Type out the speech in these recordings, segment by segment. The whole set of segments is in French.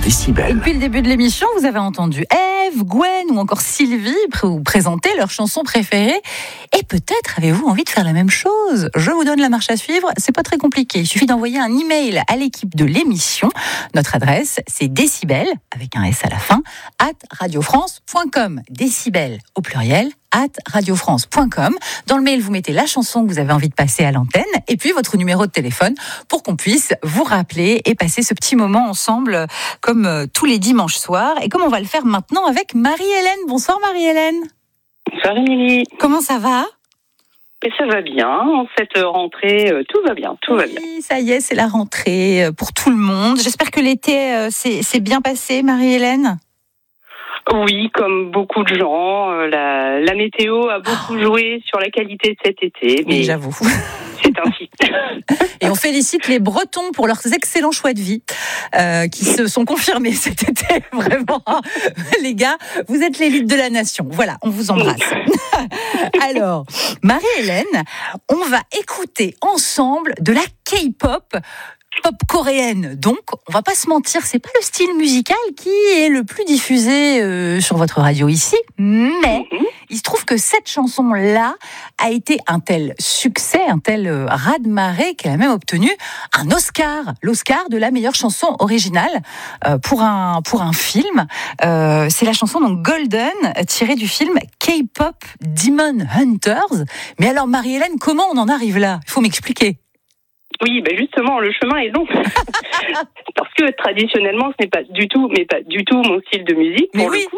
Décibel. Et depuis le début de l'émission, vous avez entendu Ève, Gwen ou encore Sylvie vous présenter leurs chansons préférées. Et peut-être avez-vous envie de faire la même chose. Je vous donne la marche à suivre, c'est pas très compliqué. Il suffit d'envoyer un email à l'équipe de l'émission. Notre adresse, c'est décibel, avec un S à la fin, @radiofrance.com. Décibel au pluriel, @radiofrance.com. Dans le mail, vous mettez la chanson que vous avez envie de passer à l'antenne et puis votre numéro de téléphone pour qu'on puisse vous rappeler et passer ce petit moment ensemble comme tous les dimanches soirs. Et comme on va le faire maintenant avec Marie-Hélène. Bonsoir Marie-Hélène. Bonsoir Émilie. Comment ça va ? Et ça va bien, en cette rentrée, tout va bien, tout va bien. Oui, ça y est, c'est la rentrée pour tout le monde. J'espère que l'été s'est bien passé, Marie-Hélène. Oui, comme beaucoup de gens, la météo a beaucoup joué sur la qualité de cet été. Mais oui, j'avoue. C'est ainsi. Et on félicite les Bretons pour leurs excellents choix de vie qui se sont confirmés cet été. Vraiment, les gars, vous êtes l'élite de la nation. Voilà, on vous embrasse. Alors, Marie-Hélène, on va écouter ensemble de la K-pop. Pop coréenne, donc on va pas se mentir, c'est pas le style musical qui est le plus diffusé sur votre radio ici, mais il se trouve que cette chanson-là a été un tel succès, un tel raz-de-marée qu'elle a même obtenu un Oscar, l'Oscar de la meilleure chanson originale pour un film. C'est la chanson donc Golden tirée du film K-pop Demon Hunters. Mais alors Marie-Hélène, comment on en arrive là ? Il faut m'expliquer. Oui, ben justement, le chemin est long. Parce que traditionnellement, ce n'est pas du tout mon style de musique, pour le coup.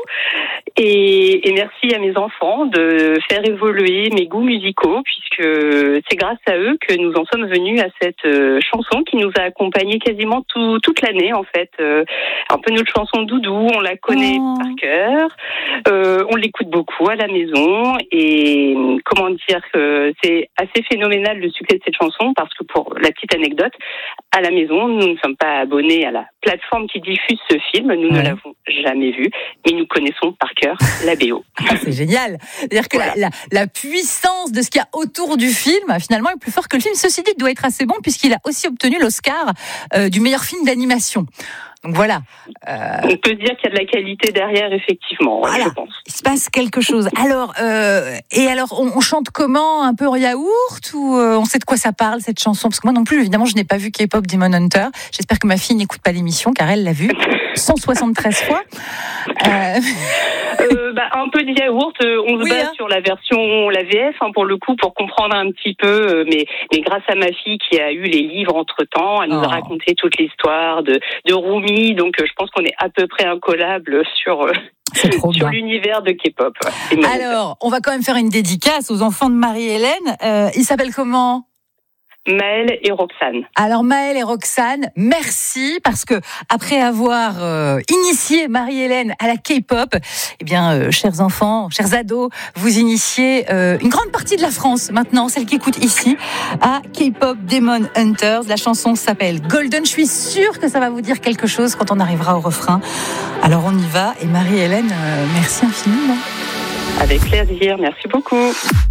Et merci à mes enfants de faire évoluer mes goûts musicaux, puisque c'est grâce à eux que nous en sommes venus à cette chanson qui nous a accompagnés quasiment toute l'année, en fait. Un peu notre chanson doudou, on la connaît par cœur, on l'écoute beaucoup à la maison, et comment dire que c'est assez phénoménal le succès de cette chanson, parce que pour la petite anecdote, à la maison, nous ne sommes pas abonnés à la plateforme qui diffuse ce film, nous ne l'avons jamais vu, mais nous connaissons par cœur la BO. C'est génial. C'est-à-dire que la puissance de ce qu'il y a autour du film, finalement, est plus fort que le film. Ceci dit, il doit être assez bon puisqu'il a aussi obtenu l'Oscar du meilleur film d'animation. Donc voilà. On peut dire qu'il y a de la qualité derrière, effectivement, voilà. Je pense. Il se passe quelque chose. Alors, on chante comment ? Un peu en yaourt ou on sait de quoi ça parle, cette chanson ? Parce que moi non plus, évidemment, je n'ai pas vu K-pop Demon Hunter. J'espère que ma fille n'écoute pas l'émission, car elle l'a vue 173 fois. Un peu de yaourt, on se base sur la version, la VF, pour le coup, pour comprendre un petit peu, mais grâce à ma fille qui a eu les livres entre-temps, elle nous a raconté toute l'histoire de Rumi, donc je pense qu'on est à peu près incollable sur l'univers de K-pop. Alors, on va quand même faire une dédicace aux enfants de Marie-Hélène. Ils s'appellent comment ? Maëlle et Roxane. Alors Maëlle et Roxane, merci, parce que après avoir initié Marie-Hélène à la K-pop, chers enfants, chers ados, vous initiez une grande partie de la France maintenant, celle qui écoute ici, à K-pop Demon Hunters. La chanson s'appelle Golden. Je suis sûre que ça va vous dire quelque chose quand on arrivera au refrain. Alors on y va, et Marie-Hélène, merci infiniment. Avec plaisir, merci beaucoup.